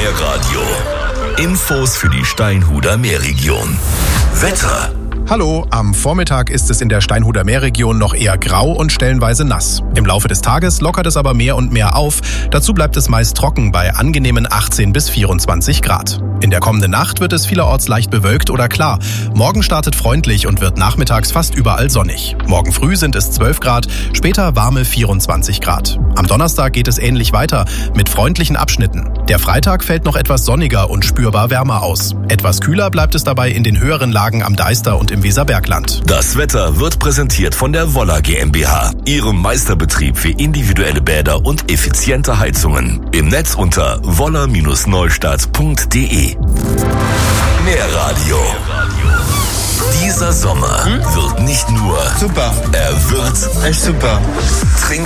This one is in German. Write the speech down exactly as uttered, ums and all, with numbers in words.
Meerradio. Infos für die Steinhuder Meerregion. Wetter. Hallo, am Vormittag ist es in der Steinhuder Meerregion noch eher grau und stellenweise nass. Im Laufe des Tages lockert es aber mehr und mehr auf. Dazu bleibt es meist trocken bei angenehmen achtzehn bis vierundzwanzig Grad. In der kommenden Nacht wird es vielerorts leicht bewölkt oder klar. Morgen startet freundlich und wird nachmittags fast überall sonnig. Morgen früh sind es zwölf Grad, später warme vierundzwanzig Grad. Am Donnerstag geht es ähnlich weiter, mit freundlichen Abschnitten. Der Freitag fällt noch etwas sonniger und spürbar wärmer aus. Etwas kühler bleibt es dabei in den höheren Lagen am Deister und im Weserbergland. Das Wetter wird präsentiert von der Woller GmbH, ihrem Meisterbetrieb für individuelle Bäder und effiziente Heizungen. Im Netz unter woller Bindestrich neustadt punkt de. Meerradio. Dieser Sommer hm? wird nicht nur super, er wird echt super. Trink